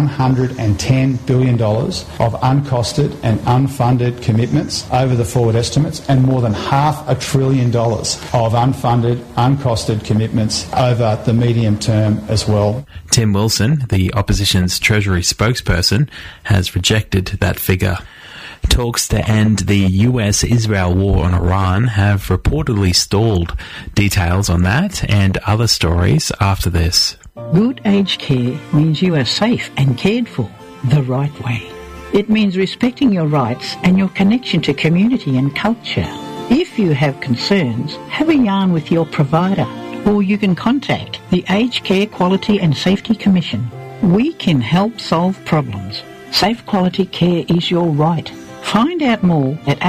$110 billion of uncosted and unfunded commitments over the forward estimates, and more than $500 billion of unfunded, uncosted commitments over the medium term as well. Tim Wilson, the opposition's Treasury spokesperson, has rejected that figure. Talks to end the US-Israel war on Iran have reportedly stalled. Details on that and other stories after this. Good aged care means you are safe and cared for the right way. It means respecting your rights and your connection to community and culture. If you have concerns, have a yarn with your provider, or you can contact the Aged Care Quality and Safety Commission. We can help solve problems. Safe quality care is your right. Find out more at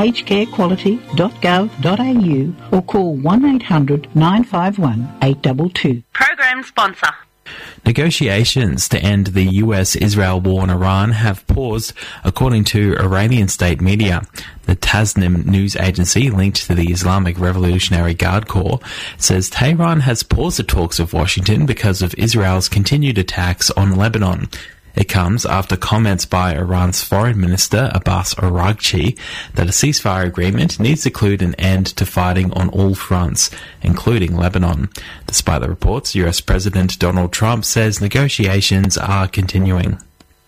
agedcarequality.gov.au or call 1800 951 822. Program sponsor. Negotiations to end the US-Israel war on Iran have paused, according to Iranian state media. The Tasnim news agency, linked to the Islamic Revolutionary Guard Corps, says Tehran has paused the talks with Washington because of Israel's continued attacks on Lebanon. It comes after comments by Iran's Foreign Minister Abbas Araghchi that a ceasefire agreement needs to include an end to fighting on all fronts, including Lebanon. Despite the reports, US President Donald Trump says negotiations are continuing.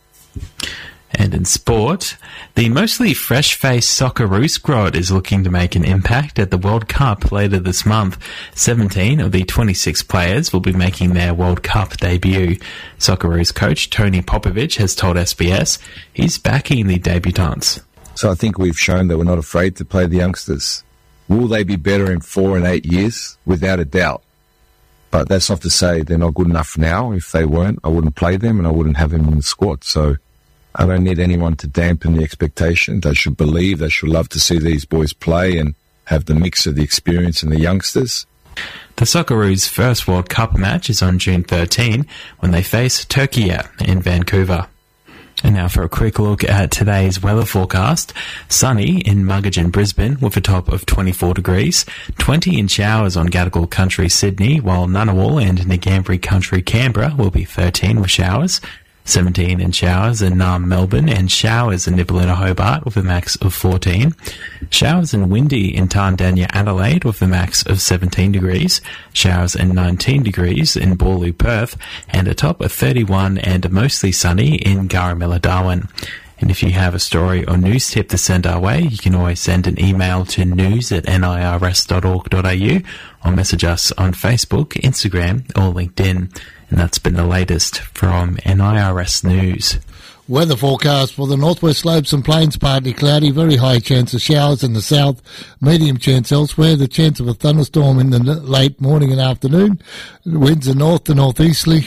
And in sport, the mostly fresh-faced Socceroos squad is looking to make an impact at the World Cup later this month. 17 of the 26 players will be making their World Cup debut. Socceroos coach Tony Popovic has told SBS he's backing the debutants. So I think we've shown that we're not afraid to play the youngsters. Will they be better in 4 and 8 years? Without a doubt. But that's not to say they're not good enough now. If they weren't, I wouldn't play them and I wouldn't have them in the squad. So I don't need anyone to dampen the expectation. They should believe, they should love to see these boys play and have the mix of the experience and the youngsters. The Socceroos' first World Cup match is on June 13 when they face Turkey in Vancouver. And now for a quick look at today's weather forecast. Sunny in Muggeridge and Brisbane with a top of 24 degrees, 20 in showers on Gadigal Country Sydney, while Ngunnawal and Ngambri Country Canberra will be 13 with showers. 17 in showers in Naarm, Melbourne, and showers in Nibbalina, Hobart with a max of 14. Showers in Windy in Tarndanya, Adelaide with a max of 17 degrees. Showers in 19 degrees in Boorloo, Perth, and a top of 31 and mostly sunny in Garramilla, Darwin. And if you have a story or news tip to send our way, you can always send an email to news@nirs.org.au or message us on Facebook, Instagram or LinkedIn. And that's been the latest from NIRS News. Weather forecast for the northwest slopes and plains, partly cloudy, very high chance of showers in the south, medium chance elsewhere, the chance of a thunderstorm in the late morning and afternoon. Winds are north to northeasterly,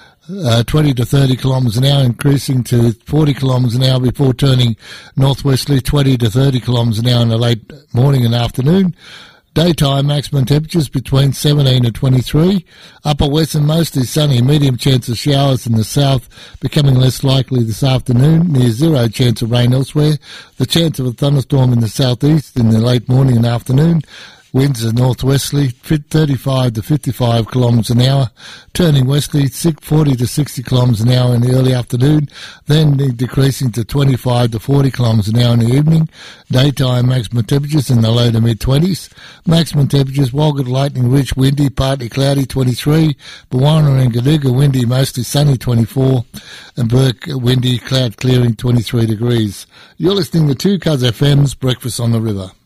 20 to 30 kilometres an hour, increasing to 40 kilometres an hour before turning northwesterly, 20 to 30 kilometres an hour in the late morning and afternoon. Daytime maximum temperatures between 17 and 23. Upper western mostly sunny, medium chance of showers in the south, becoming less likely this afternoon. Near zero chance of rain elsewhere. The chance of a thunderstorm in the southeast in the late morning and afternoon. Winds are northwesterly, 35 to 55 kilometres an hour, turning westerly, 40 to 60 kilometres an hour in the early afternoon, then decreasing to 25 to 40 kilometres an hour in the evening. Daytime maximum temperatures in the low to mid-20s. Maximum temperatures, Walgett lightning rich, windy, partly cloudy, 23. Bawana and Gaduga, windy, mostly sunny, 24. And Burke, windy, cloud clearing, 23 degrees. You're listening to 2 Cuz FM's Breakfast on the River.